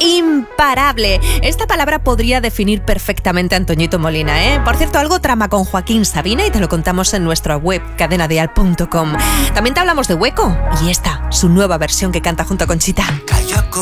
imparable. Esta palabra podría definir perfectamente a Antoñito Molina, ¿eh? Por cierto, algo trama con Joaquín Sabina y te lo contamos en nuestra web, cadenadial.com. También te hablamos de Hueco y esta, su nueva versión que canta junto a Conchita. Cayó